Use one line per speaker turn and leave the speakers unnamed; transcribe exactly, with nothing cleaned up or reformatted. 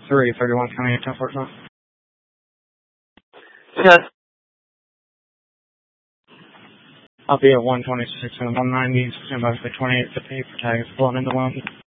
three thirty-one coming in ten fourteen.
Yes.
I'll be at one twenty-six and one ninety, stand by for twenty-eight fifty for tags pulling in the one.